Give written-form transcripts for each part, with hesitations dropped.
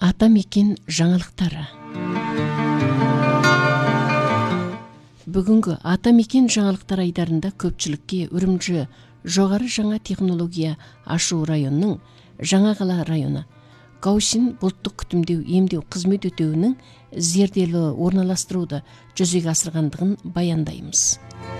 Атамекен жаңалықтары. Бүгінгі Атамекен жаңалықтар айдарында көпчілікке Үрімжі жоғары жаңа технология ашу районының Жаңақала районы Гаусин бұлттық күтімдеу емдеу қызмет өтеуінің зерделі орналастыруды жүзеге асырғандығын баяндаймыз.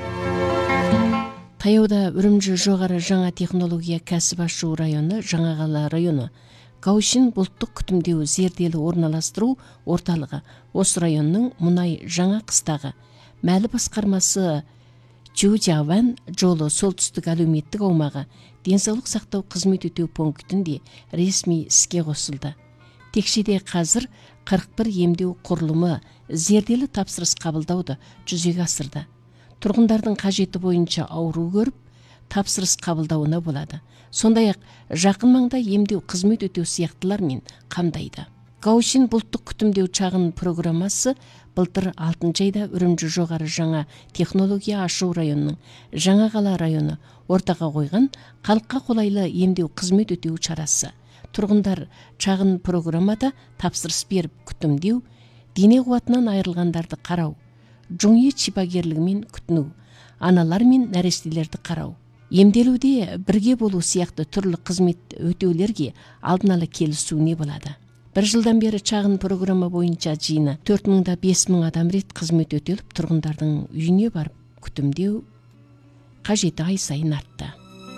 Таяуда Үрімжі жоғары жаңа технология кәсіп ашу районы Жаңақала районы Гаусин бұлттық күтімдеу зерделі орналастыру орталығы осы районның мұнай жаңа қыстағы мәлі басқармасы Чужаван жолы солтүстік әлеуметтік аумағы денсаулық сақтау қызмет өтеу пунктінде ресми іске қосылды. Текшеде қазір 41 емдеу құрылымы зерделі тапсырыс қабылдауды жүзеге асырды. Тұрғындардың қажеті бойынша ауру көріп, тапсырыс қабылдауына болады. Сондай-ақ жақын маңда емдеу қызмет өтеу сияқтылармен қамдайды. Гаусин бұлттық күтімдеу шағын программасы былтыр 6 айда Үрімжі жоғары жаңа технология ашу районының Жаңақала районы ортаға қойған халыққа қолайлы емдеу қызмет өтеу шарасы. Тұрғындар шағын программада тапсырыс беріп күтімдеу, дене қуатынан айырылғандарды қарау, жұңе шипагерлігімен күтіну, аналар мен нәрестелерді қарау, емделуде бірге болу сияқты түрлі қызмет өтеулерге алдын ала келісуіне болады. Бір жылдан бері шағын программа бойынша жиыны 4000-5000 адам рет қызмет өтеліп, тұрғындардың үйіне барып күтімдеу қажеті ай сайын артты.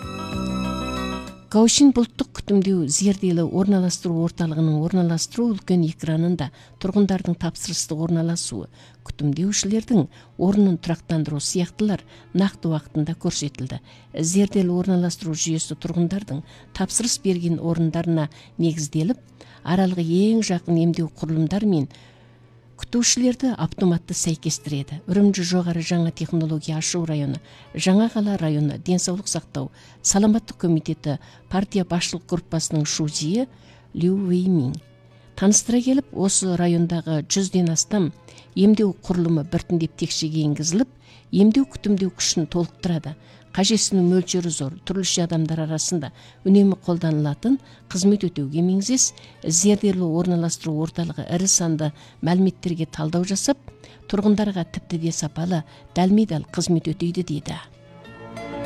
Гаусин бұлттық күтімдеу зерделі орналастыру орталығының орналастыру үлкен экранында тұрғындардың тапсырысты орналасуы, күтімдеушілердің орнын тұрақтандыру сияқтылар нақты уақытында көрсетілді. Зерделі орналастыру жүйесі тұрғындардың тапсырыс берген орындарына негізделіп, аралығы ең жақын емдеу құрылымдар мен күтушілерді автоматты сәйкестіреді. Үрімжі жоғары жаңа технология ашу районы, Жаңақала районы денсаулық сақтау саламаттық комитеті партия басшылық группасының шузиі Лю Веймин таныстыра келіп, осы райондағы 100-ден астам емдеу құрылымы біртіндеп текшеге енгізіліп, емдеу күтімдеу күшін толықтырады. Қажетінің мөлшері зор, түрліше адамдар арасында үнемі қолданылатын қызмет өтеуге меңзес, зерделі орналастыру орталығы ірі санды мәліметтерге талдау жасап, тұрғындарға тіпті де сапалы, дәлме-дәл қызмет өтейді дейді.